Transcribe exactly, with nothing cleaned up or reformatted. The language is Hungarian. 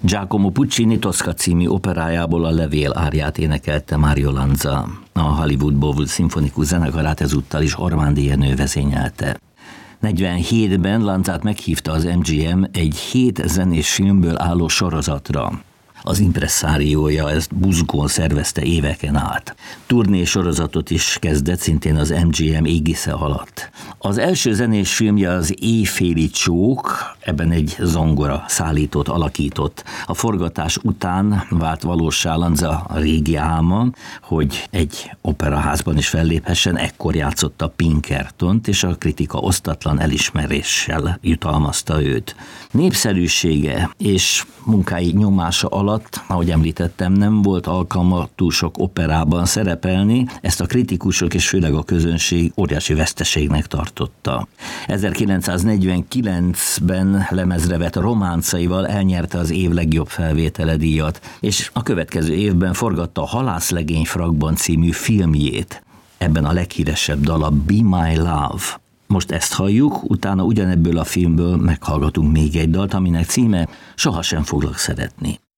Giacomo Puccini Tosca című operájából a Levél árját énekelte Mario Lanza. A Hollywood Bowl szimfonikus zenekarát ezúttal is Ormándi Jenő vezényelte. negyvenhétben Lanzát meghívta az em gé em egy hét zenés filmből álló sorozatra. Az impresszáriója ezt buzgón szervezte éveken át. Turné sorozatot is kezdett szintén az em gé em égisze alatt. Az első zenés filmje az Éjféli csók, ebben egy zongora szállítót alakított. A forgatás után vált valóssá Lanza régi álma, hogy egy operaházban is felléphessen, ekkor játszotta Pinkertont, és a kritika osztatlan elismeréssel jutalmazta őt. Népszerűsége és munkái nyomása alatt, ahogy említettem, nem volt alkalma túl sok operában szerepelni, ezt a kritikusok és főleg a közönség óriási veszteségnek tartotta. ezerkilencszáznegyvenkilencben lemezre vett románcaival elnyerte az év legjobb felvétele díjat, és a következő évben forgatta a Halászlegény Frakban című filmjét. Ebben a leghíresebb dala Be My Love. Most ezt halljuk, utána ugyanebből a filmből meghallgatunk még egy dalt, aminek címe Sohasem foglak szeretni.